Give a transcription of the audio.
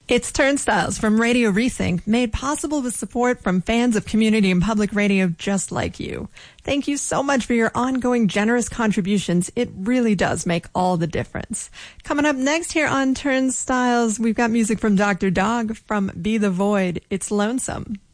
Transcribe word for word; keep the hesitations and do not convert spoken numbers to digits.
It's Turnstiles from Radio Rethink, made possible with support from fans of community and public radio just like you. Thank you so much for your ongoing generous contributions. It really does make all the difference. Coming up next here on Turnstiles, we've got music from Doctor Dog from Be the Void. It's Lonesome.